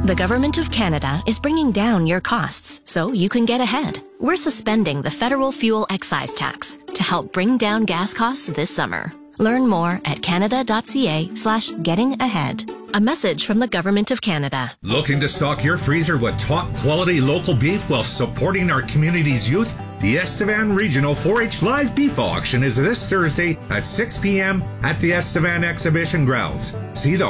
The Government of Canada is bringing down your costs so you can get ahead. We're suspending the federal fuel excise tax to help bring down gas costs this summer. Learn more at canada.ca/getting-ahead. A message from the Government of Canada. Looking to stock your freezer with top quality local beef while supporting our community's youth? The Estevan Regional 4-H Live Beef Auction is this Thursday at 6 p.m. at the Estevan Exhibition Grounds. See the